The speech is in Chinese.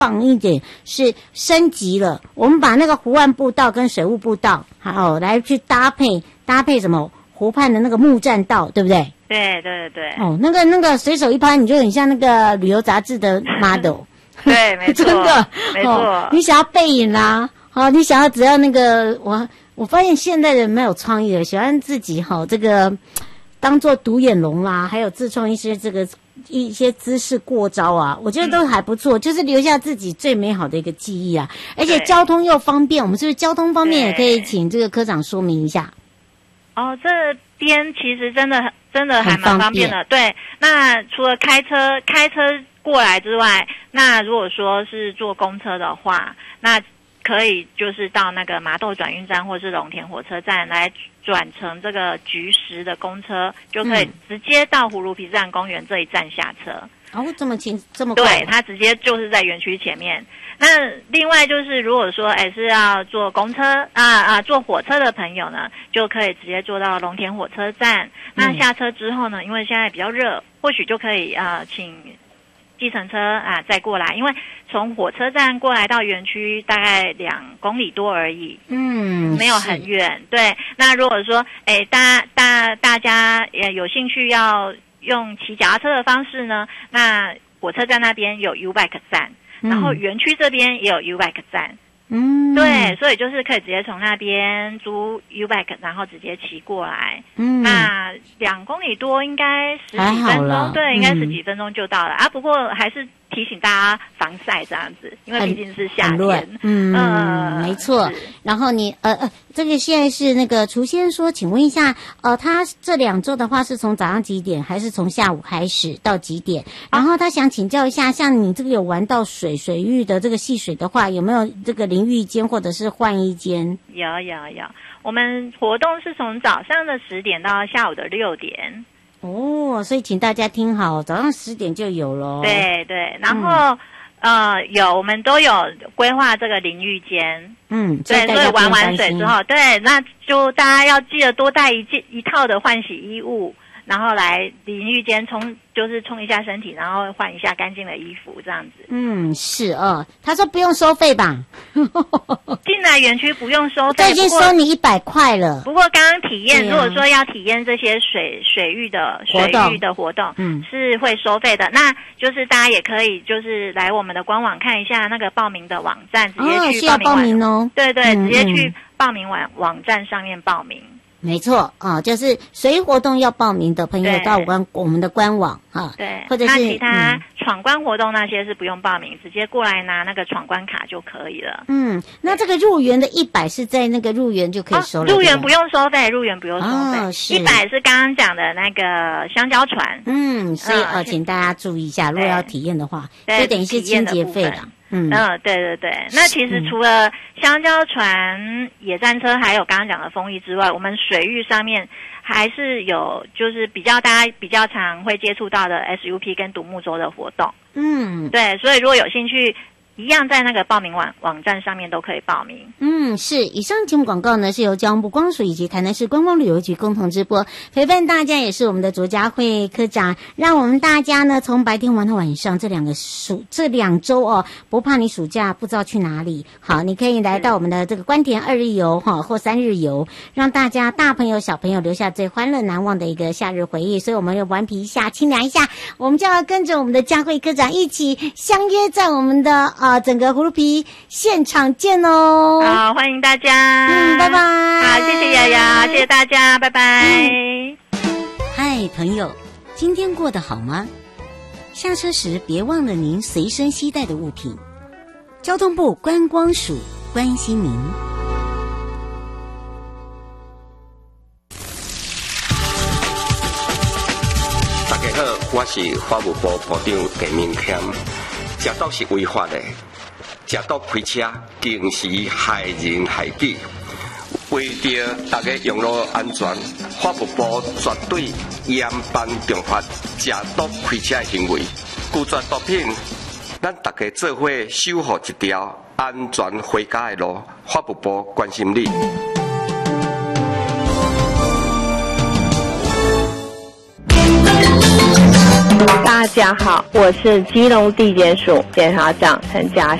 棒一点，是升级了。我们把那个湖岸步道跟水务步道，好来去搭配什么湖畔的那个木栈道，对不对？ 对对对。 哦，那个随手一拍，你就很像那个旅游杂志的 model。 对，没错， 真的， 没错。 你想要背影啦，你想要只要那个我发现现代人没有创意了，喜欢自己这个当做独眼龙啦，还有自创一些一些姿势过招啊，我觉得都还不错，就是留下自己最美好的一个记忆啊。而且交通又方便，我们是不是交通方面也可以请这个科长说明一下？ 哦，这边其实真的还蛮方便的。对，那除了开车过来之外，那如果说是坐公车的话，那可以就是到那个麻豆转运站或是龙田火车站来转乘这个橘10的公车，就可以直接到葫芦皮自然公园这一站下车。 哦，这么快？ 对，它直接就是在园区前面。那另外就是，如果说是要坐公车坐火车的朋友呢，就可以直接坐到龙田火车站。那下车之后呢，因为现在比较热，或许就可以请计程车再过来，因为从火车站过来到园区大概2公里多而已，没有很远。对，那如果说大家也有兴趣要用骑脚踏车的方式呢，那火车站那边有 U-Bike 站，然后园区这边也有 U-Bike 站。对，所以就是可以直接从那边租 U-Bike， 然后直接骑过来。那2公里多应该10几分钟，对，应该10几分钟就到了啊。不过还是提醒大家防晒这样子，因为毕竟是夏天。 没错。然后你这个现在是那个厨先说，请问一下，他这2周的话是从早上几点，还是从下午开始到几点？然后他想请教一下，像你这个有玩到水域的这个戏水的话，有没有这个淋浴间或者是换衣间？ 有，我们活动是从早上的10点到下午的6点。 哦，所以请大家听好，早上10点就有咯。 对，然后我们都有规划这个淋浴间。对，所以玩完水之后，对，那就大家要记得多带一套的换洗衣物，然后来淋浴间冲一下身体，然后换一下干净的衣服，这样子。 是他说不用收费吧？ 进来园区不用收费， 都已经收你100块了。 不过刚刚体验，如果说要体验这些水域的活动，是会收费的。那就是大家也可以就是来我们的官网看一下那个报名的网站，直接去报名哦。 对，直接去报名网站上面报名。 没错就是水域活动要报名的朋友到我们的官网对， 或者是那其他闯关活动那些是不用报名，直接过来拿那个闯关卡就可以了。 那这个入园的100是在那个入园就可以收了。 入园不用收费，100是刚刚讲的那个香蕉船。 所以请大家注意一下，如果要体验的话，就等于是清洁费了。 对。那其实除了香蕉船、野战车，还有刚刚讲的风翼之外，我们水域上面还是有就是大家比较常会接触到的 SUP 跟独木舟的活动。对，所以如果有兴趣，一样在那个报名网站上面都可以报名。 是。以上节目广告呢是由交通部光署以及台南市观光旅游局共同直播，陪伴大家也是我们的卓嘉慧科长，让我们大家呢从白天玩到晚上，这2周不怕你暑假不知道去哪里。好，你可以来到我们的这个关田2日游或3日游，让大家大朋友小朋友留下最欢乐难忘的一个夏日回忆。所以我们要顽皮一下，清凉一下，我们就要跟着我们的嘉慧科长一起相约在我们的整个葫芦皮现场见哦。 好，欢迎大家。 拜拜。 好，谢谢瑶瑶，谢谢大家，拜拜。 嗨，朋友，今天过得好吗？下车时别忘了您随身携带的物品。交通部观光署关心您。 大家好，我是法务部部长陈明谦。食毒是违法的，食毒开车更是害人害己。为着大家用路安全，法务部绝对严办重罚食毒开车的行为。拒绝毒品，咱大家做伙守护一条安全回家的路。法务部关心你。 大家好，我是基隆地检署检察长陈嘉